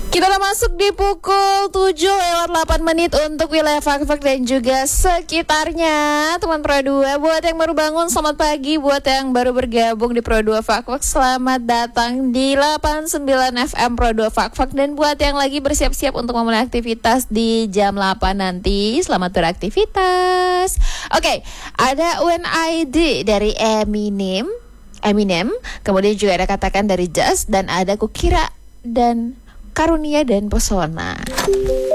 Kita udah masuk di pukul 7:08 untuk wilayah Fakfak dan juga sekitarnya. Teman Pro 2, buat yang baru bangun selamat pagi, buat yang baru bergabung di Pro 2 Fakfak selamat datang di 89 FM Pro 2 Fakfak. Dan buat yang lagi bersiap-siap untuk memulai aktivitas di jam 8 nanti, selamat beraktivitas. Oke, ada UNID dari Eminem, kemudian juga ada katakan dari Just, dan ada Kukira dan Karunia dan Pesona.